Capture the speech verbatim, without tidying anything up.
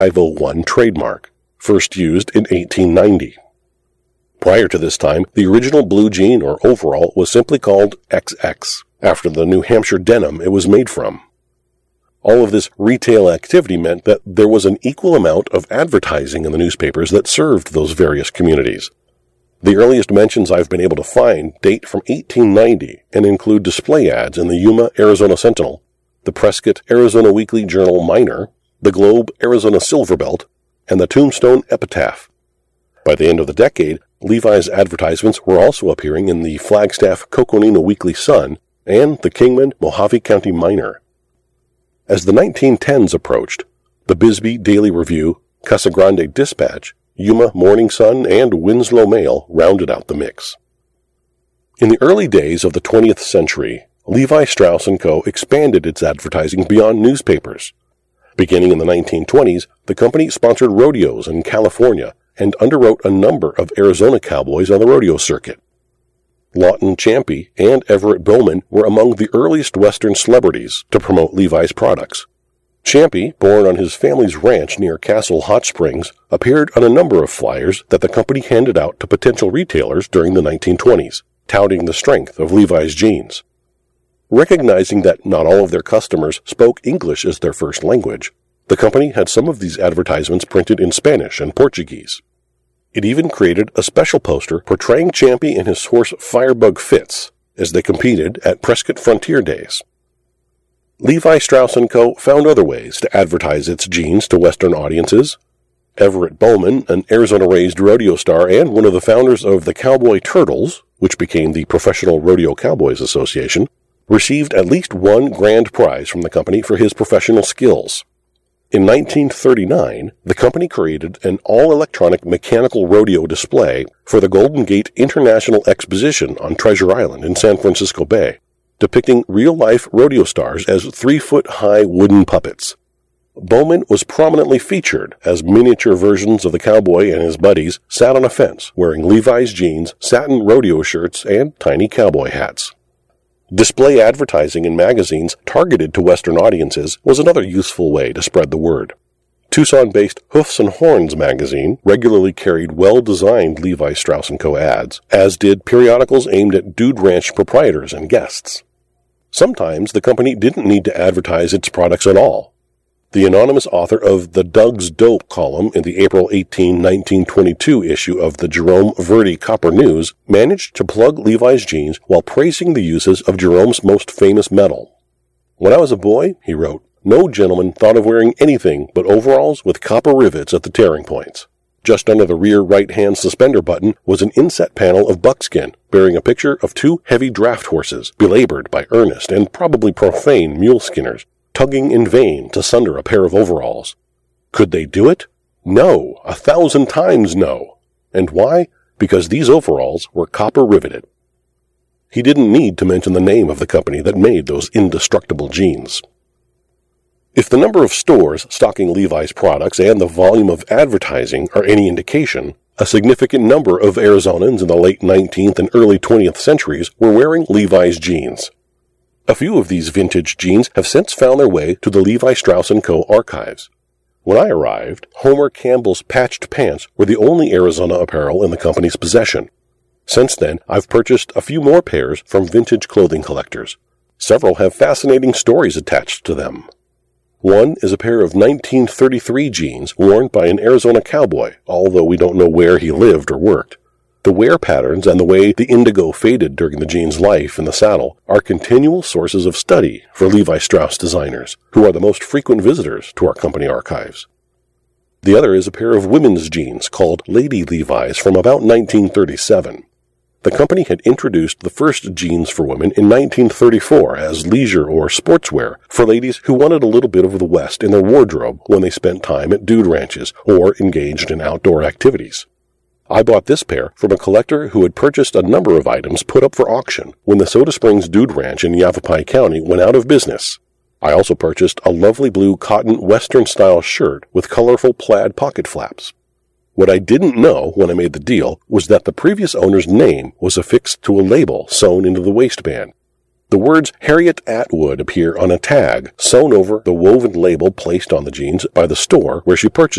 five oh one trademark, first used in eighteen ninety. Prior to this time, the original blue jean or overall was simply called X X, after the New Hampshire denim it was made from. All of this retail activity meant that there was an equal amount of advertising in the newspapers that served those various communities. The earliest mentions I've been able to find date from eighteen ninety and include display ads in the Yuma, Arizona Sentinel, the Prescott, Arizona Weekly Journal Miner, the Globe, Arizona Silver Belt, and the Tombstone Epitaph. By the end of the decade, Levi's advertisements were also appearing in the Flagstaff Coconino Weekly Sun and the Kingman Mojave County Miner. As the nineteen tens approached, the Bisbee Daily Review, Casa Grande Dispatch, Yuma Morning Sun, and Winslow Mail rounded out the mix. In the early days of the twentieth century, Levi Strauss and Co. expanded its advertising beyond newspapers. Beginning in the nineteen twenties, the company sponsored rodeos in California and underwrote a number of Arizona cowboys on the rodeo circuit. Lawton Champy and Everett Bowman were among the earliest Western celebrities to promote Levi's products. Champy, born on his family's ranch near Castle Hot Springs, appeared on a number of flyers that the company handed out to potential retailers during the nineteen twenties, touting the strength of Levi's jeans. Recognizing that not all of their customers spoke English as their first language, the company had some of these advertisements printed in Spanish and Portuguese. It even created a special poster portraying Champy and his horse Firebug Fitz as they competed at Prescott Frontier Days. Levi Strauss and Co. found other ways to advertise its jeans to Western audiences. Everett Bowman, an Arizona-raised rodeo star and one of the founders of the Cowboy Turtles, which became the Professional Rodeo Cowboys Association, received at least one grand prize from the company for his professional skills. In nineteen thirty-nine, the company created an all-electronic mechanical rodeo display for the Golden Gate International Exposition on Treasure Island in San Francisco Bay, depicting real-life rodeo stars as three-foot-high wooden puppets. Bowman was prominently featured as miniature versions of the cowboy and his buddies sat on a fence wearing Levi's jeans, satin rodeo shirts, and tiny cowboy hats. Display advertising in magazines targeted to Western audiences was another useful way to spread the word. Tucson-based Hoofs and Horns magazine regularly carried well-designed Levi Strauss and Co. ads, as did periodicals aimed at Dude Ranch proprietors and guests. Sometimes the company didn't need to advertise its products at all. The anonymous author of the Doug's Dope column in the April eighteenth, nineteen twenty-two issue of the Jerome Verde Copper News managed to plug Levi's jeans while praising the uses of Jerome's most famous metal. "When I was a boy," he wrote, "no gentleman thought of wearing anything but overalls with copper rivets at the tearing points. Just under the rear right-hand suspender button was an inset panel of buckskin bearing a picture of two heavy draft horses, belabored by earnest and probably profane mule skinners, tugging in vain to sunder a pair of overalls. Could they do it? No, a thousand times no. And why? Because these overalls were copper riveted." He didn't need to mention the name of the company that made those indestructible jeans. If the number of stores stocking Levi's products and the volume of advertising are any indication, a significant number of Arizonans in the late nineteenth and early twentieth centuries were wearing Levi's jeans. A few of these vintage jeans have since found their way to the Levi Strauss and Co. archives. When I arrived, Homer Campbell's patched pants were the only Arizona apparel in the company's possession. Since then, I've purchased a few more pairs from vintage clothing collectors. Several have fascinating stories attached to them. One is a pair of nineteen thirty-three jeans worn by an Arizona cowboy, although we don't know where he lived or worked. The wear patterns and the way the indigo faded during the jean's life in the saddle are continual sources of study for Levi Strauss designers, who are the most frequent visitors to our company archives. The other is a pair of women's jeans called Lady Levi's from about nineteen thirty-seven. The company had introduced the first jeans for women in nineteen thirty-four as leisure or sportswear for ladies who wanted a little bit of the West in their wardrobe when they spent time at dude ranches or engaged in outdoor activities. I bought this pair from a collector who had purchased a number of items put up for auction when the Soda Springs Dude Ranch in Yavapai County went out of business. I also purchased a lovely blue cotton Western-style shirt with colorful plaid pocket flaps. What I didn't know when I made the deal was that the previous owner's name was affixed to a label sewn into the waistband. The words Harriet Atwood appear on a tag sewn over the woven label placed on the jeans by the store where she purchased